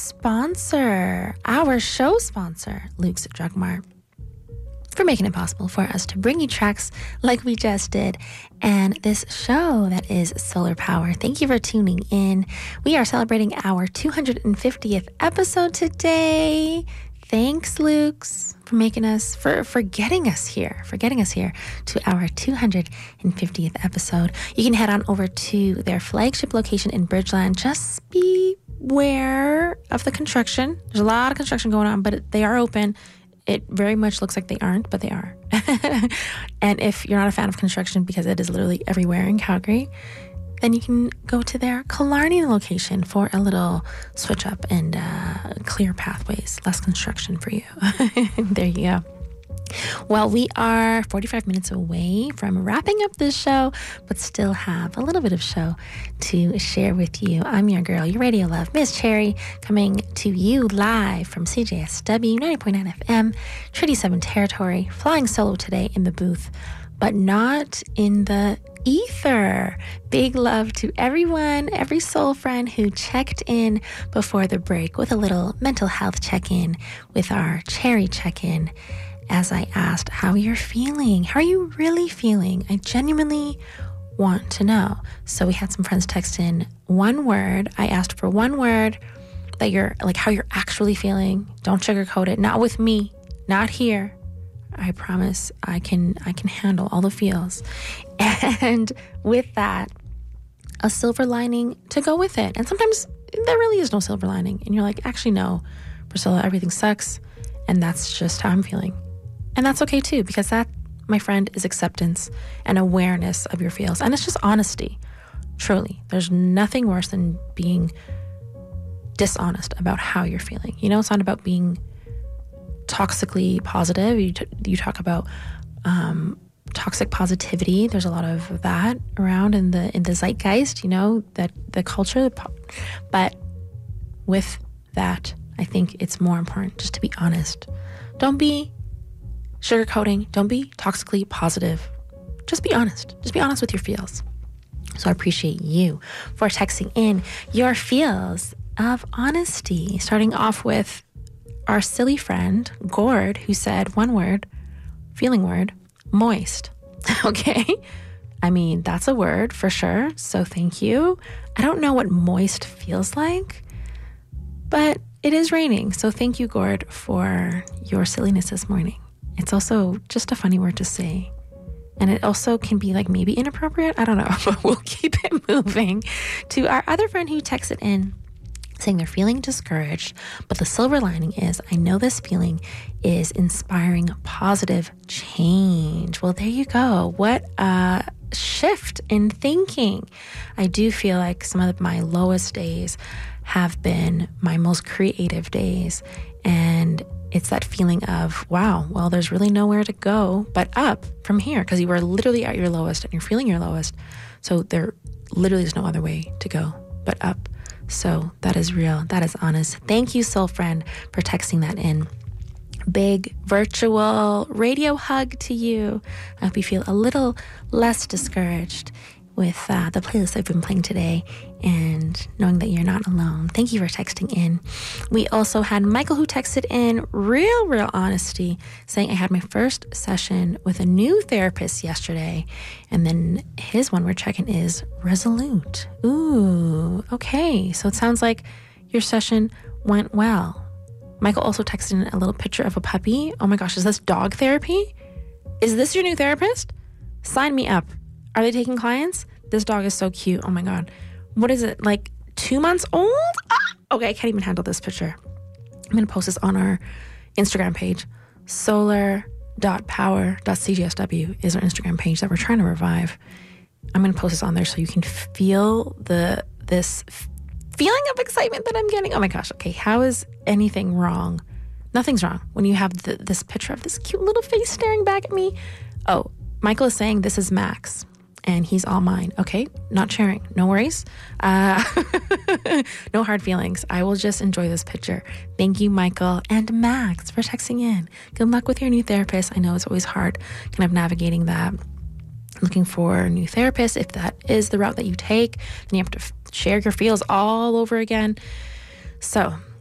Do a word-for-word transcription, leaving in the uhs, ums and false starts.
sponsor, our show sponsor, Luke's Drug Mart, for making it possible for us to bring you tracks like we just did. And this show that is Solar Power. Thank you for tuning in. We are celebrating our two hundred fiftieth episode today. Thanks, Luke's, for making us, for, for getting us here, for getting us here to our two hundred fiftieth episode. You can head on over to their flagship location in Bridgeland. Just beware of the construction. There's a lot of construction going on, but they are open. It very much looks like they aren't, but they are. And if you're not a fan of construction, because it is literally everywhere in Calgary, then you can go to their Killarney location for a little switch up and uh, clear pathways, less construction for you. There you go. Well, we are forty-five minutes away from wrapping up this show, but still have a little bit of show to share with you. I'm your girl, your radio love, Miss Cherry, coming to you live from C J S W ninety point nine F M, Treaty seven territory, flying solo today in the booth, but not in the ether. Big love to everyone, every soul friend who checked in before the break with a little mental health check-in with our Cherry check-in. As I asked how you're feeling, how are you really feeling? I genuinely want to know. So we had some friends text in one word. I asked for one word that you're like, how you're actually feeling. Don't sugarcoat it. Not with me, not here. I promise I can, I can handle all the feels. And with that, a silver lining to go with it. And sometimes there really is no silver lining. And you're like, actually, no, Priscilla, everything sucks. And that's just how I'm feeling. And that's okay too, because that, my friend, is acceptance and awareness of your feels. And it's just honesty. Truly. There's nothing worse than being dishonest about how you're feeling. You know, it's not about being toxically positive. You, t- you talk about um, toxic positivity. There's a lot of that around in the in the zeitgeist, you know, that the culture. But with that, I think it's more important just to be honest. Don't be sugarcoating. Don't be toxically positive. Just be honest. Just be honest with your feels. So I appreciate you for texting in your feels of honesty. Starting off with our silly friend, Gord, who said one word, feeling word, moist. Okay? I mean, that's a word for sure. So thank you. I don't know what moist feels like, but it is raining. So thank you, Gord, for your silliness this morning. It's also just a funny word to say. And it also can be like maybe inappropriate. I don't know, but we'll keep it moving to our other friend who texted in saying they're feeling discouraged, but the silver lining is I know this feeling is inspiring positive change. Well, there you go. What a shift in thinking. I do feel like some of my lowest days have been my most creative days. And it's that feeling of, wow, well, there's really nowhere to go but up from here, because you were literally at your lowest and you're feeling your lowest. So there literally is no other way to go but up. So that is real. That is honest. Thank you, soul friend, for texting that in. Big virtual radio hug to you. I hope you feel a little less discouraged with uh, the playlist I've been playing today and knowing that you're not alone. Thank you for texting in. We also had Michael who texted in real, real honesty, saying I had my first session with a new therapist yesterday. And then his one word check-in is resolute. Ooh, okay. So it sounds like your session went well. Michael also texted in a little picture of a puppy. Oh my gosh, is this dog therapy? Is this your new therapist? Sign me up. Are they taking clients? This dog is so cute. Oh my God. What is it? Like two months old? Ah! Okay, I can't even handle this picture. I'm going to post this on our Instagram page. solar dot power dot c g s w is our Instagram page that we're trying to revive. I'm going to post this on there so you can feel the this feeling of excitement that I'm getting. Oh my gosh. Okay, how is anything wrong? Nothing's wrong when you have the, this picture of this cute little face staring back at me. Oh, Michael is saying this is Max. And he's all mine. Okay, not sharing. No worries. Uh, no hard feelings. I will just enjoy this picture. Thank you, Michael and Max, for texting in. Good luck with your new therapist. I know it's always hard kind of navigating that. Looking for a new therapist. If that is the route that you take, then you have to f- share your feels all over again. So